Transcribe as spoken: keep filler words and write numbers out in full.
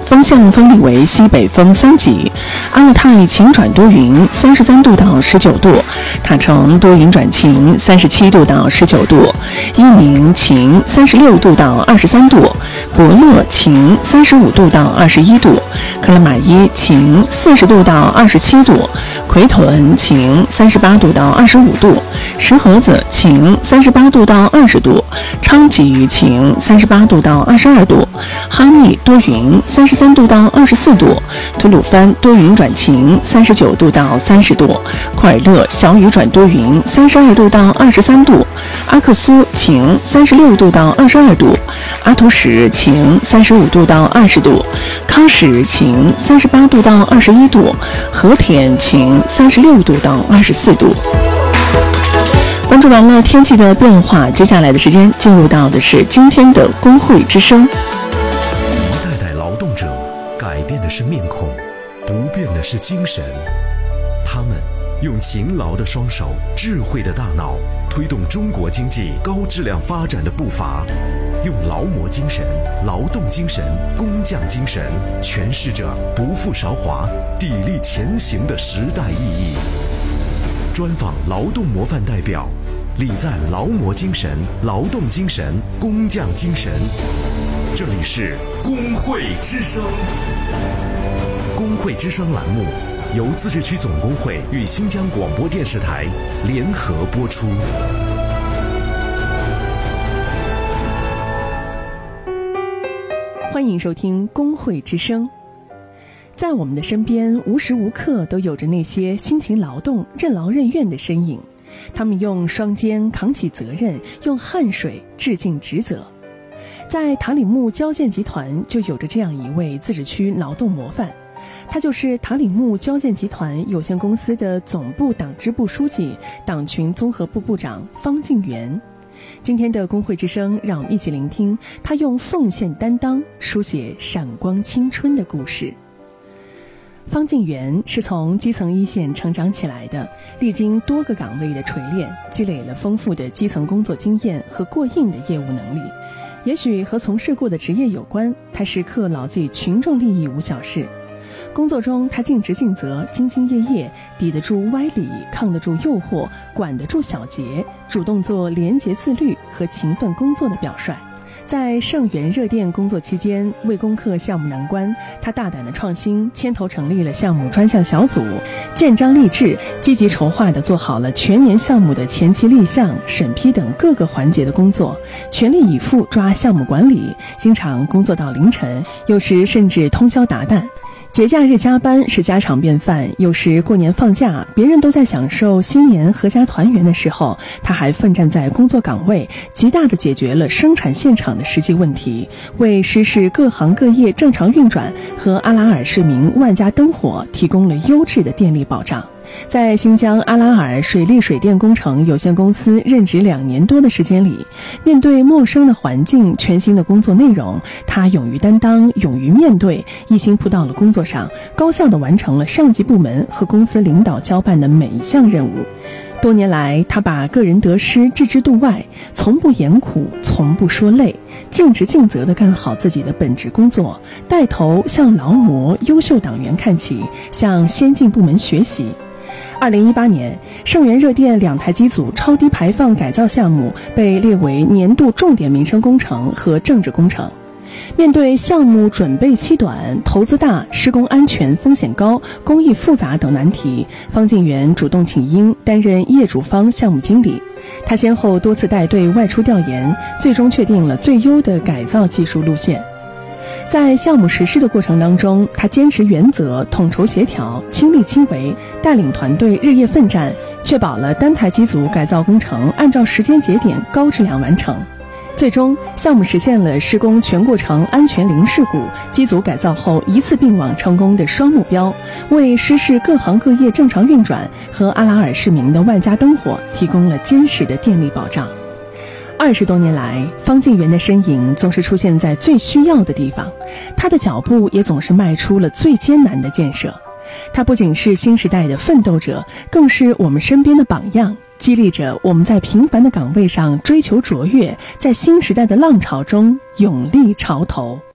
风向风力为西北风三级。阿勒泰晴转多云，三十三度到十九度；塔城多云转晴，三十七度到十九度；伊宁晴，三十六度到二十三度；博乐晴，三十五度到二十一度；克拉玛依晴，四十度到二十七度；奎屯晴，三十八度到二十五度；石河子晴，三十八度到二十度；昌吉晴，三十八度到二十二度；哈密多云，三十三度到二十四度；吐鲁番多云转晴，三十九度到三十度；库尔勒小雨转多云，三十二度到二十三度；阿克苏晴，三十六度到二十二度；阿图什晴，三十五度到二十度；喀什晴，三十八度到二十一度；和田晴，三十六度到二十四度。关注完了天气的变化，接下来的时间进入到的是今天的工会之声。 一代代劳动者改变的是面孔，不变的是精神。他们用勤劳的双手、智慧的大脑，推动中国经济高质量发展的步伐，用劳模精神、劳动精神、工匠精神，诠释着不负韶华、砥砺前行的时代意义。专访劳动模范代表，礼赞劳模精神、劳动精神、工匠精神。这里是工会之声。工会之声栏目由自治区总工会与新疆广播电视台联合播出。 欢迎收听工会之声。在我们的身边，无时无刻都有着那些辛勤劳动、任劳任怨的身影。他们用双肩扛起责任，用汗水致敬职责。在塔里木交建集团就有着这样一位自治区劳动模范，他就是塔里木交建集团有限公司的总部党支部书记、党群综合部部长方敬元。今天的工会之声，让我们一起聆听他用奉献担当书写闪光青春的故事。方敬元是从基层一线成长起来的，历经多个岗位的锤炼，积累了丰富的基层工作经验和过硬的业务能力。也许和从事过的职业有关，他时刻牢记群众利益无小事。工作中他尽职尽责，兢兢业业，抵得住歪理，抗得住诱惑，管得住小节，主动做廉洁自律和勤奋工作的表率。在盛源热电工作期间，为攻克项目难关，他大胆的创新，牵头成立了项目专项小组，建章立制，积极筹划地做好了全年项目的前期立项、审批等各个环节的工作，全力以赴抓项目管理，经常工作到凌晨，有时甚至通宵达旦。节假日加班是家常便饭，有时过年放假，别人都在享受新年阖家团圆的时候，他还奋战在工作岗位，极大地解决了生产现场的实际问题，为实施各行各业正常运转和阿拉尔市民万家灯火提供了优质的电力保障。在新疆阿拉尔水利水电工程有限公司任职两年多的时间里，面对陌生的环境、全新的工作内容，他勇于担当，勇于面对，一心扑到了工作上，高效地完成了上级部门和公司领导交办的每一项任务。多年来，他把个人得失置之度外，从不言苦，从不说累，尽职尽责地干好自己的本职工作，带头向劳模、优秀党员看齐，向先进部门学习。二零一八年，盛源热电两台机组超低排放改造项目被列为年度重点民生工程和政治工程。面对项目准备期短、投资大、施工安全风险高、工艺复杂等难题，方敬元主动请缨，担任业主方项目经理。他先后多次带队外出调研，最终确定了最优的改造技术路线。在项目实施的过程当中，他坚持原则，统筹协调，亲力亲为，带领团队日夜奋战，确保了单台机组改造工程按照时间节点高质量完成。最终，项目实现了施工全过程安全零事故、机组改造后一次并网成功的双目标，为失事各行各业正常运转和阿拉尔市民的万家灯火提供了坚实的电力保障。二十多年来，方敬元的身影总是出现在最需要的地方，他的脚步也总是迈出了最艰难的建设。他不仅是新时代的奋斗者，更是我们身边的榜样，激励着我们在平凡的岗位上追求卓越，在新时代的浪潮中勇立潮头。